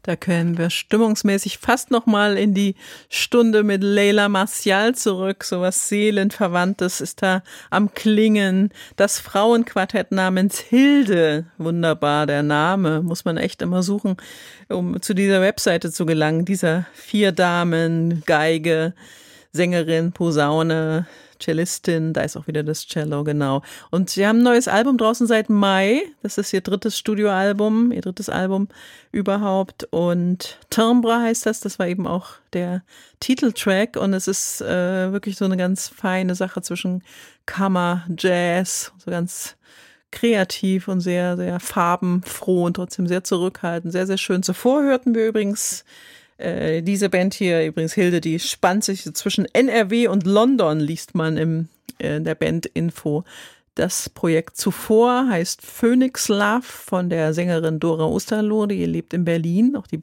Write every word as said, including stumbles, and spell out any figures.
Da können wir stimmungsmäßig fast nochmal in die Stunde mit Leila Martial zurück. So was Seelenverwandtes ist da am Klingen. Das Frauenquartett namens Hilde. Wunderbar, der Name. Muss man echt immer suchen, um zu dieser Webseite zu gelangen. Dieser vier Damen, Geige, Sängerin, Posaune, Cellistin, da ist auch wieder das Cello, genau. Und sie haben ein neues Album draußen seit Mai. Das ist ihr drittes Studioalbum, ihr drittes Album überhaupt. Und Timbre heißt das, das war eben auch der Titeltrack. Und es ist äh, wirklich so eine ganz feine Sache zwischen Kammer, Jazz, so ganz kreativ und sehr, sehr farbenfroh und trotzdem sehr zurückhaltend. Sehr, sehr schön. Zuvor hörten wir übrigens Äh, diese Band hier, übrigens Hilde, die spannt sich zwischen N R W und London, liest man im, äh, in der Bandinfo. Das Projekt zuvor heißt Phoenix Love von der Sängerin Dora Osterloh, die lebt in Berlin. Auch die